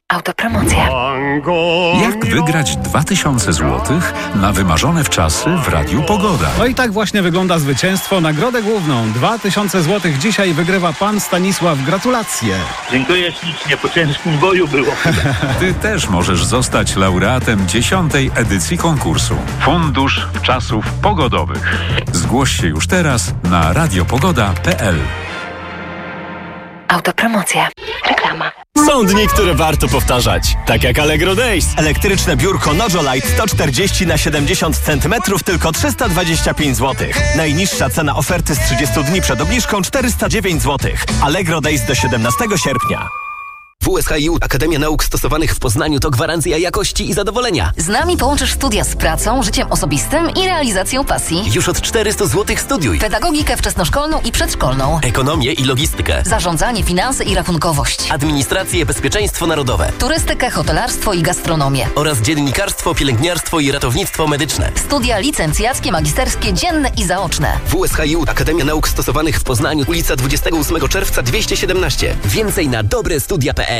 Autopromocja. Jak wygrać 2000 zł na wymarzone wczasy w Radiu Pogoda? No i tak właśnie wygląda zwycięstwo. Nagrodę główną 2000 zł dzisiaj wygrywa pan Stanisław. Gratulacje. Dziękuję ślicznie, po ciężkim boju było. Ty też możesz zostać laureatem 10. edycji konkursu. Fundusz Wczasów Pogodowych. Zgłoś się już teraz na radiopogoda.pl. Autopromocja. Reklama. Są dni, które warto powtarzać. Tak jak Allegro Days. Elektryczne biurko Nojolite 140 na 70 cm tylko 325 zł. Najniższa cena oferty z 30 dni przed obniżką 409 zł. Allegro Days do 17 sierpnia. WSHiU Akademia Nauk Stosowanych w Poznaniu to gwarancja jakości i zadowolenia. Z nami połączysz studia z pracą, życiem osobistym i realizacją pasji. Już od 400 zł studiuj. Pedagogikę wczesnoszkolną i przedszkolną. Ekonomię i logistykę. Zarządzanie, finanse i rachunkowość. Administrację, bezpieczeństwo narodowe. Turystykę, hotelarstwo i gastronomię. Oraz dziennikarstwo, pielęgniarstwo i ratownictwo medyczne. Studia licencjackie, magisterskie, dzienne i zaoczne. WSHiU Akademia Nauk Stosowanych w Poznaniu, ulica 28 czerwca 217. Więcej na dobrestudia.pl.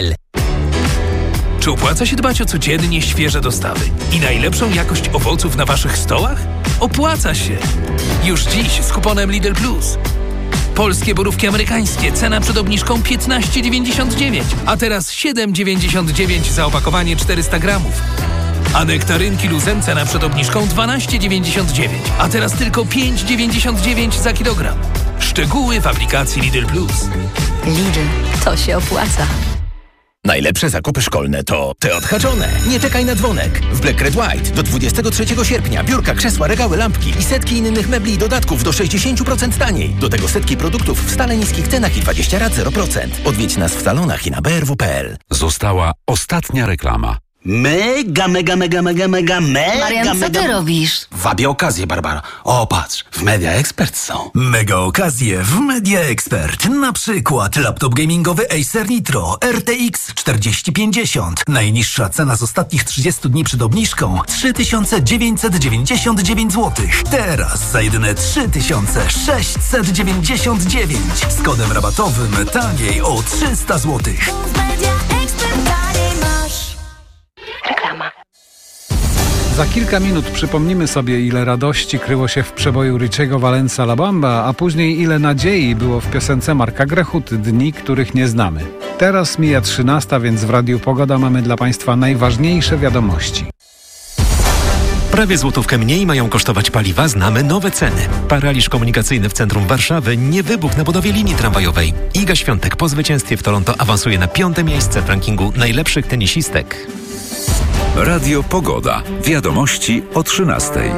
Czy opłaca się dbać o codziennie świeże dostawy i najlepszą jakość owoców na waszych stołach? Opłaca się! Już dziś z kuponem Lidl Plus. Polskie borówki amerykańskie, cena przed obniżką 15,99, a teraz 7,99 za opakowanie 400 gramów. A nektarynki Luzem, cena przed obniżką 12,99, a teraz tylko 5,99 za kilogram. Szczegóły w aplikacji Lidl Plus. Lidl, to się opłaca. Najlepsze zakupy szkolne to te odhaczone. Nie czekaj na dzwonek. W Black Red White do 23 sierpnia biurka, krzesła, regały, lampki i setki innych mebli i dodatków do 60% taniej. Do tego setki produktów w stale niskich cenach i 20 rat 0%. Odwiedź nas w salonach i na brw.pl. Została ostatnia reklama. Marian, co ty robisz? Wabię okazję, Barbara. O, patrz, w Media Expert są. Mega okazje w Media Expert. Na przykład laptop gamingowy Acer Nitro RTX 4050. Najniższa cena z ostatnich 30 dni przed obniżką 3999 zł. Teraz za jedyne 3699. Z kodem rabatowym taniej o 300 zł. Reklama. Za kilka minut przypomnimy sobie, ile radości kryło się w przeboju Richiego Valenza La Bamba, a później ile nadziei było w piosence Marka Grechut Dni, których nie znamy. Teraz mija 13, więc w Radiu Pogoda mamy dla Państwa najważniejsze wiadomości. Prawie złotówkę mniej mają kosztować paliwa, znamy nowe ceny. Paraliż komunikacyjny w centrum Warszawy, nie wybuch na budowie linii tramwajowej. Iga Świątek po zwycięstwie w Toronto awansuje na 5. miejsce w rankingu najlepszych tenisistek. Radio Pogoda. Wiadomości o 13:00.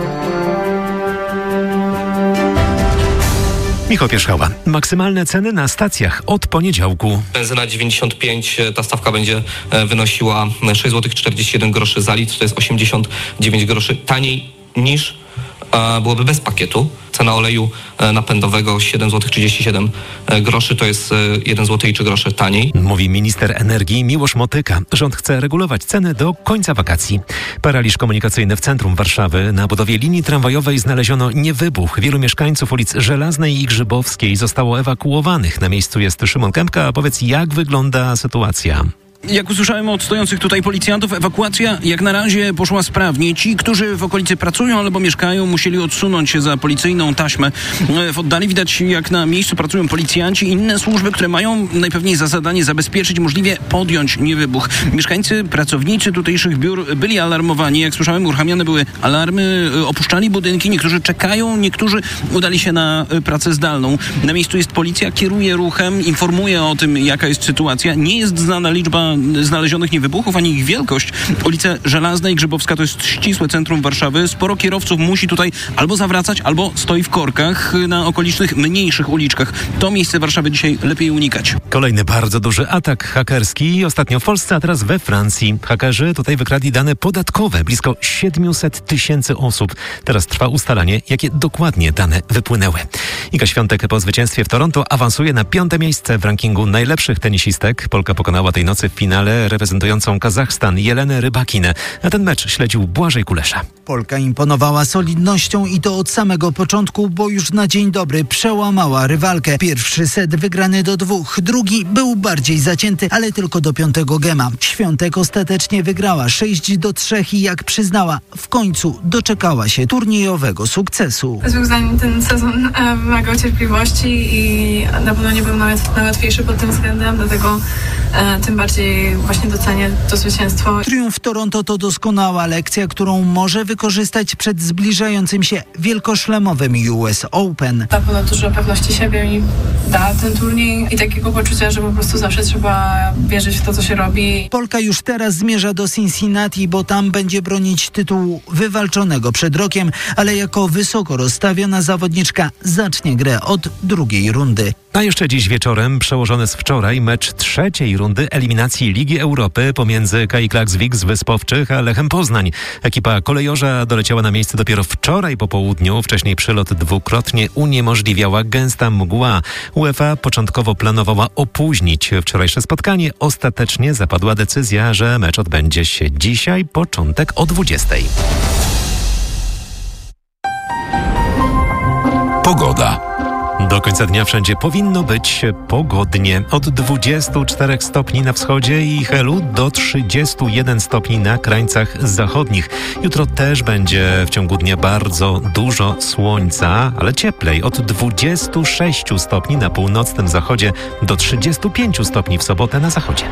Michał Pierzchała. Maksymalne ceny na stacjach od poniedziałku. Benzyna 95, ta stawka będzie wynosiła 6,41 zł za litr, to jest 89 groszy taniej niż byłoby bez pakietu. Cena oleju napędowego 7,37 zł, to jest 1,03 zł taniej. Mówi minister energii Miłosz Motyka. Rząd chce regulować ceny do końca wakacji. Paraliż komunikacyjny w centrum Warszawy. Na budowie linii tramwajowej znaleziono niewybuch. Wielu mieszkańców ulic Żelaznej i Grzybowskiej zostało ewakuowanych. Na miejscu jest Szymon Kępka. A powiedz, jak wygląda sytuacja? Jak usłyszałem od stojących tutaj policjantów, ewakuacja jak na razie poszła sprawnie. Ci, którzy w okolicy pracują albo mieszkają, musieli odsunąć się za policyjną taśmę. W oddali widać, jak na miejscu pracują policjanci i inne służby, które mają najpewniej za zadanie zabezpieczyć, możliwie podjąć niewybuch. Mieszkańcy, pracownicy tutejszych biur byli alarmowani. Jak słyszałem, uruchamiane były alarmy, opuszczali budynki. Niektórzy czekają, niektórzy udali się na pracę zdalną. Na miejscu jest policja, kieruje ruchem, informuje o tym, jaka jest sytuacja. Nie jest znana liczba znalezionych niewybuchów, ani ich wielkość. Ulice Żelazna i Grzybowska to jest ścisłe centrum Warszawy. Sporo kierowców musi tutaj albo zawracać, albo stoi w korkach na okolicznych, mniejszych uliczkach. To miejsce Warszawy dzisiaj lepiej unikać. Kolejny bardzo duży atak hakerski. Ostatnio w Polsce, a teraz we Francji. Hakerzy tutaj wykradli dane podatkowe. Blisko 700 000 osób. Teraz trwa ustalanie, jakie dokładnie dane wypłynęły. Iga Świątek po zwycięstwie w Toronto awansuje na 5. miejsce w rankingu najlepszych tenisistek. Polka pokonała tej nocy w finale reprezentującą Kazachstan Jelenę Rybakinę. A ten mecz śledził Błażej Kulesza. Polka imponowała solidnością i to od samego początku, bo już na dzień dobry przełamała rywalkę. Pierwszy set wygrany do 2, drugi był bardziej zacięty, ale tylko do 5. gema. Świątek ostatecznie wygrała 6-3 i jak przyznała, w końcu doczekała się turniejowego sukcesu. Z moim zdaniem ten sezon wymagał cierpliwości i na pewno nie był najłatwiejszy pod tym względem, dlatego tym bardziej właśnie docenię to zwycięstwo. Triumf Toronto to doskonała lekcja, którą może wykorzystać przed zbliżającym się wielkoszlemowym US Open. Na pewno dużo pewności siebie mi da ten turniej i takiego poczucia, że po prostu zawsze trzeba wierzyć w to, co się robi. Polka już teraz zmierza do Cincinnati, bo tam będzie bronić tytułu wywalczonego przed rokiem, ale jako wysoko rozstawiona zawodniczka zacznie grę od drugiej rundy. A jeszcze dziś wieczorem przełożony z wczoraj mecz trzeciej rundy eliminacji Ligi Europy pomiędzy KI Klaksvik z Wyspowczych a Lechem Poznań. Ekipa kolejorza doleciała na miejsce dopiero wczoraj po południu. Wcześniej przylot dwukrotnie uniemożliwiała gęsta mgła. UEFA początkowo planowała opóźnić wczorajsze spotkanie. Ostatecznie zapadła decyzja, że mecz odbędzie się dzisiaj, początek o 20:00. Pogoda. Do końca dnia wszędzie powinno być pogodnie. Od 24 stopni na wschodzie i Helu do 31 stopni na krańcach zachodnich. Jutro też będzie w ciągu dnia bardzo dużo słońca, ale cieplej. Od 26 stopni na północnym zachodzie do 35 stopni w sobotę na zachodzie.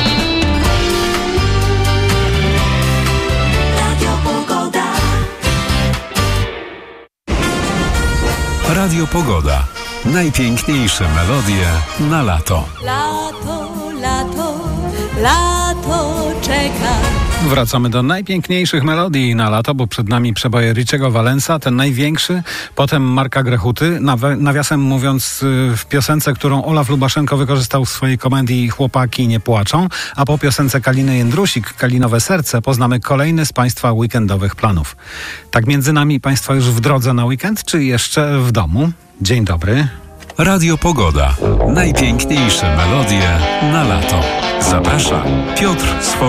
Radio Pogoda. Najpiękniejsze melodie na lato. Lato, lato, lato czeka. Wracamy do najpiękniejszych melodii na lato, bo przed nami przeboje Richego Valensa, ten największy, potem Marka Grechuty, nawiasem mówiąc w piosence, którą Olaf Lubaszenko wykorzystał w swojej komedii Chłopaki nie płaczą, a po piosence Kaliny Jędrusik, Kalinowe serce, poznamy kolejny z Państwa weekendowych planów. Tak między nami, Państwo już w drodze na weekend, czy jeszcze w domu? Dzień dobry. Radio Pogoda. Najpiękniejsze melodie na lato. Zaprasza Piotr Sfor.